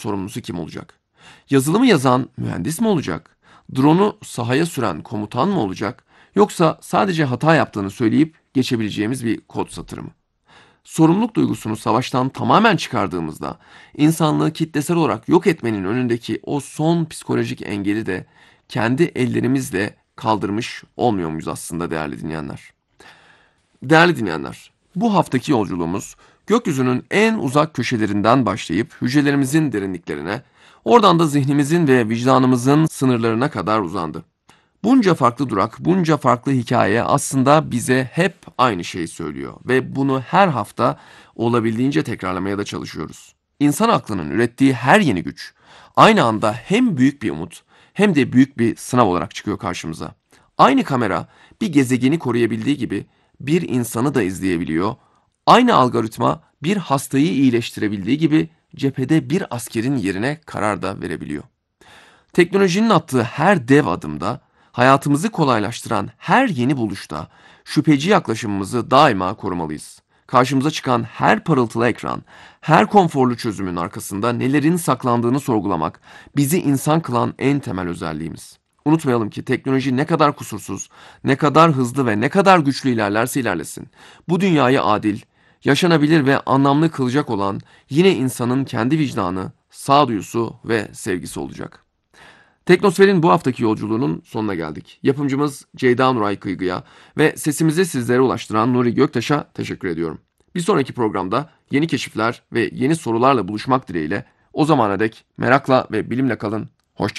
sorumlusu kim olacak? Yazılımı yazan mühendis mi olacak? Drone'u sahaya süren komutan mı olacak? Yoksa sadece hata yaptığını söyleyip geçebileceğimiz bir kod satırı mı? Sorumluluk duygusunu savaştan tamamen çıkardığımızda insanlığı kitlesel olarak yok etmenin önündeki o son psikolojik engeli de kendi ellerimizle kaldırmış olmuyor muyuz aslında değerli dinleyenler? Değerli dinleyenler, bu haftaki yolculuğumuz gökyüzünün en uzak köşelerinden başlayıp hücrelerimizin derinliklerine, oradan da zihnimizin ve vicdanımızın sınırlarına kadar uzandı. Bunca farklı durak, bunca farklı hikaye aslında bize hep aynı şeyi söylüyor ve bunu her hafta olabildiğince tekrarlamaya da çalışıyoruz. İnsan aklının ürettiği her yeni güç aynı anda hem büyük bir umut hem de büyük bir sınav olarak çıkıyor karşımıza. Aynı kamera bir gezegeni koruyabildiği gibi bir insanı da izleyebiliyor. Aynı algoritma bir hastayı iyileştirebildiği gibi cephede bir askerin yerine karar da verebiliyor. Teknolojinin attığı her dev adımda, hayatımızı kolaylaştıran her yeni buluşta şüpheci yaklaşımımızı daima korumalıyız. Karşımıza çıkan her parıltılı ekran, her konforlu çözümün arkasında nelerin saklandığını sorgulamak bizi insan kılan en temel özelliğimiz. Unutmayalım ki teknoloji ne kadar kusursuz, ne kadar hızlı ve ne kadar güçlü ilerlerse ilerlesin, bu dünyayı adil, yaşanabilir ve anlamlı kılacak olan yine insanın kendi vicdanı, sağduyusu ve sevgisi olacak. Teknosfer'in bu haftaki yolculuğunun sonuna geldik. Yapımcımız Ceyda Nuray Kıygı'ya ve sesimizi sizlere ulaştıran Nuri Göktaş'a teşekkür ediyorum. Bir sonraki programda yeni keşifler ve yeni sorularla buluşmak dileğiyle o zamana dek merakla ve bilimle kalın,